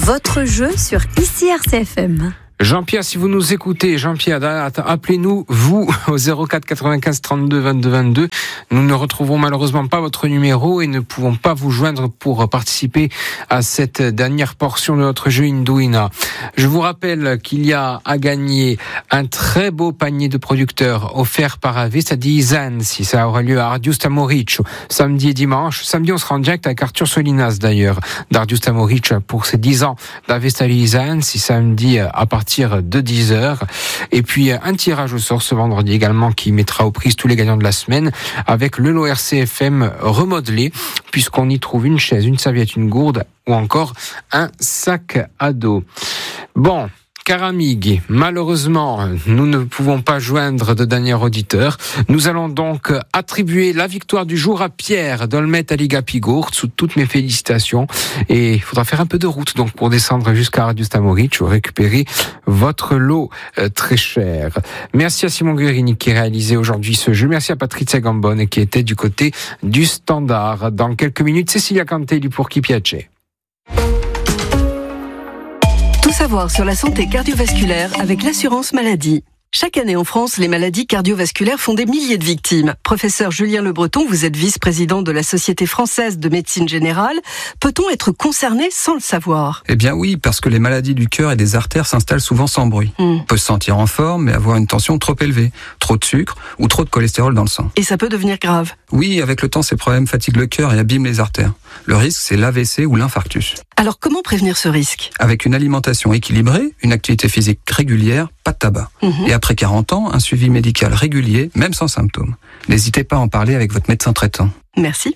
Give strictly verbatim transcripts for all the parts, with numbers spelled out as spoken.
votre jeu sur Ici R C F M. Jean-Pierre, si vous nous écoutez, Jean-Pierre, appelez-nous, vous, au zéro quatre quatre-vingt-quinze trente-deux vingt-deux vingt-deux. Nous ne retrouvons malheureusement pas votre numéro et ne pouvons pas vous joindre pour participer à cette dernière portion de notre jeu Indouina. Je vous rappelle qu'il y a à gagner un très beau panier de producteurs offert par Avesta di Isanzi. Ça aura lieu à Ardiusta Moricio, samedi et dimanche. Samedi, on sera en direct avec Arthur Solinas, d'ailleurs, d'Ardiusta Moricio pour ses dix ans d'Avesta di Isanzi, samedi à partir de dix heures. Et puis un tirage au sort ce vendredi également qui mettra aux prises tous les gagnants de la semaine avec le lot R C F M remodelé, puisqu'on y trouve une chaise, une serviette, une gourde ou encore un sac à dos. Bon, Caramighi, malheureusement, nous ne pouvons pas joindre de dernier auditeur. Nous allons donc attribuer la victoire du jour à Pierre d'Olmet à Liga Pigourt, sous toutes mes félicitations. Et il faudra faire un peu de route donc pour descendre jusqu'à Ardiusta Moricio, récupérer votre lot euh, très cher. Merci à Simon Guerini qui a réalisé aujourd'hui ce jeu. Merci à Patrizia Gambone qui était du côté du standard. Dans quelques minutes, Cecilia Cantelli pour Chi Piace. Tout savoir sur la santé cardiovasculaire avec l'assurance maladie. Chaque année en France, les maladies cardiovasculaires font des milliers de victimes. Professeur Julien Le Breton, vous êtes vice-président de la Société française de médecine générale. Peut-on être concerné sans le savoir ? Eh bien oui, parce que les maladies du cœur et des artères s'installent souvent sans bruit. Mm. On peut se sentir en forme, mais avoir une tension trop élevée, trop de sucre ou trop de cholestérol dans le sang. Et ça peut devenir grave ? Oui, avec le temps, ces problèmes fatiguent le cœur et abîment les artères. Le risque, c'est l'A V C ou l'infarctus. Alors comment prévenir ce risque ? Avec une alimentation équilibrée, une activité physique régulière, pas de tabac. Mm-hmm. Et après quarante ans, un suivi médical régulier, même sans symptômes. N'hésitez pas à en parler avec votre médecin traitant. Merci.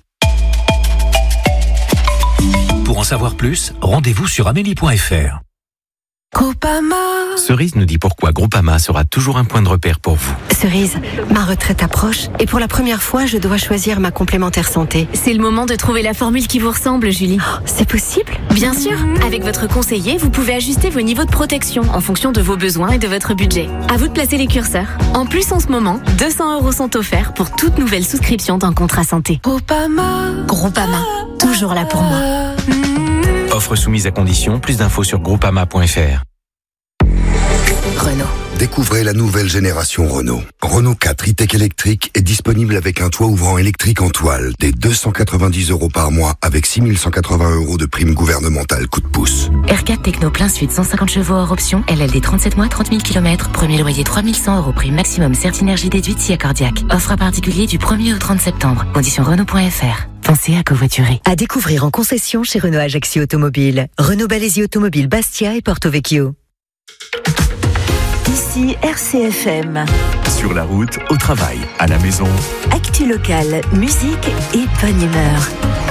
Pour en savoir plus, rendez-vous sur amélie point f r. Groupama. Cerise nous dit pourquoi Groupama sera toujours un point de repère pour vous. Cerise, ma retraite approche et pour la première fois, je dois choisir ma complémentaire santé. C'est le moment de trouver la formule qui vous ressemble, Julie. Oh, c'est possible ? Bien sûr. Avec votre conseiller, vous pouvez ajuster vos niveaux de protection en fonction de vos besoins et de votre budget. À vous de placer les curseurs. En plus, en ce moment, deux cents euros sont offerts pour toute nouvelle souscription d'un contrat santé. Groupama. Groupama. Toujours là pour moi. Offre soumise à condition. Plus d'infos sur groupama point f r. Renault. Découvrez la nouvelle génération Renault. Renault quatre e-tech électrique est disponible avec un toit ouvrant électrique en toile dès deux cent quatre-vingt-dix euros par mois avec six mille cent quatre-vingts euros de prime gouvernementale coup de pouce. R quatre Techno plein sud cent cinquante chevaux hors option, L L D trente-sept mois, trente mille kilomètres, premier loyer trois mille cent euros, prime maximum Certinergie déduite si cardiaque. Offre à particulier du premier au trente septembre. Conditions Renault point f r. Pensez à covoiturer. À découvrir en concession chez Renault Ajaccio Automobile. Renault Balesi Automobile Bastia et Porto Vecchio. Ici R C F M. Sur la route, au travail, à la maison. Actu locale, musique et bonne humeur.